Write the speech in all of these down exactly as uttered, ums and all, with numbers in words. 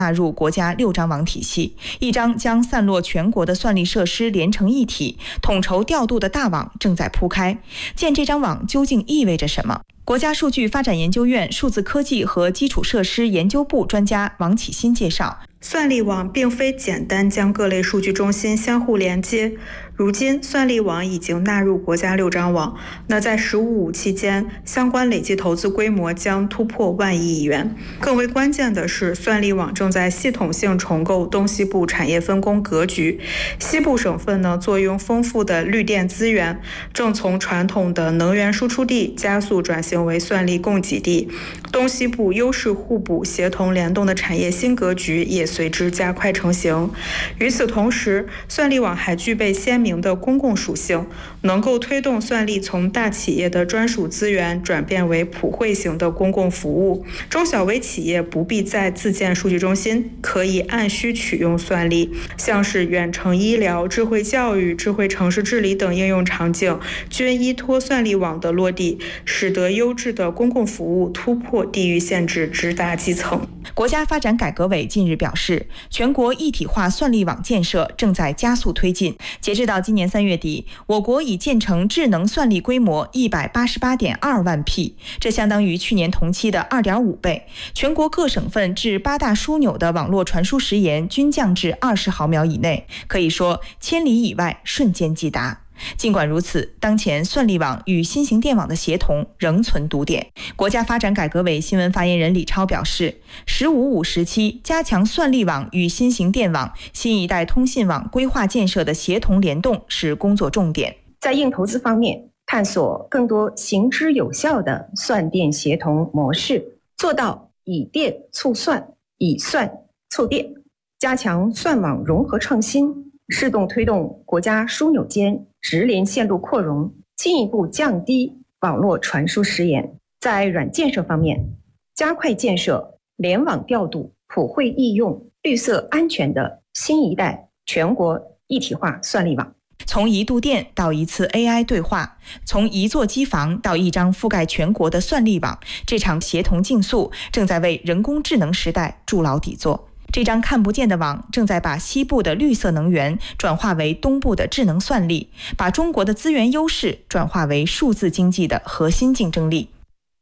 纳入国家六张网体系，一张将散落全国的算力设施连成一体、统筹调度的大网正在铺开。建这张网究竟意味着什么？国家数据发展研究院数字科技和基础设施研究部专家王启新介绍， 算力网并非简单将各类数据中心相互连接，如今算力网已经纳入国家六张网，那在“十五五”期间，相关累计投资规模将突破万亿元。更为关键的是，算力网正在系统性重构东西部产业分工格局。西部省份呢，坐拥丰富的绿电资源，正从传统的能源输出地加速转型为算力供给地。东西部优势互补、协同联动的产业新格局也随之加快成型。与此同时，算力网还具备鲜明的公共属性，能够推动算力从大企业的专属资源转变为普惠型的公共服务。中小微企业不必再自建数据中心，可以按需取用算力，像是远程医疗、智慧教育、智慧城市治理等应用场景，均依托算力网的落地，使得优质的公共服务突破地域限制，直达基层。 国家发展改革委近日表示，全国一体化算力网建设正在加速推进。截至到今年三月底，我国已建成智能算力规模一百八十八点二万 P， 这相当于去年同期的 二点五倍。全国各省份至八大枢纽的网络传输时延均降至二十毫秒以内，可以说千里以外瞬间即达。尽管如此，当前算力网与新型电网的协同仍存堵点。国家发展改革委新闻发言人李超表示，“十五五”时期加强算力网与新型电网、新一代通信网规划建设的协同联动是工作重点。 在硬投资方面，探索更多行之有效的算电协同模式，做到以电促算、以算促电，加强算网融合创新，适动推动国家枢纽间直连线路扩容，进一步降低网络传输时延。在软建设方面，加快建设联网调度、普惠易用、绿色安全的新一代全国一体化算力网。 从一度电到一次 A I 对话，从一座机房到一张覆盖全国的算力网，这场协同竞速正在为人工智能时代筑牢底座。这张看不见的网正在把西部的绿色能源转化为东部的智能算力，把中国的资源优势转化为数字经济的核心竞争力。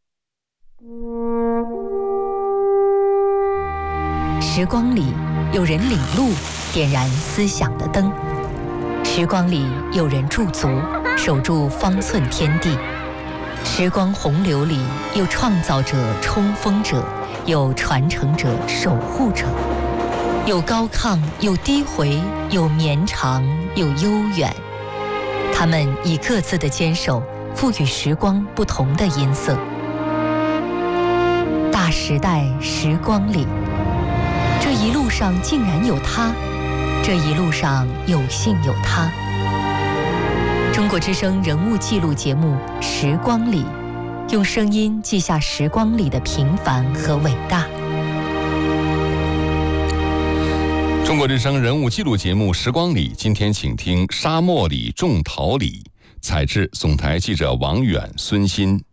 时光里有人领路，点燃思想的灯；时光里有人驻足，守住方寸天地；时光洪流里有创造者、冲锋者，有传承者、守护者，有高亢，有低回，有绵长，有悠远。他们以各自的坚守，赋予时光不同的音色。大时代时光里，这一路上竟然有他，这一路上有幸有他。中国之声人物记录节目《时光里》，用声音记下时光里的平凡和伟大。 中国之声人物记录节目《时光里》，今天请听沙漠里种桃李，采制总台记者王远、孙鑫。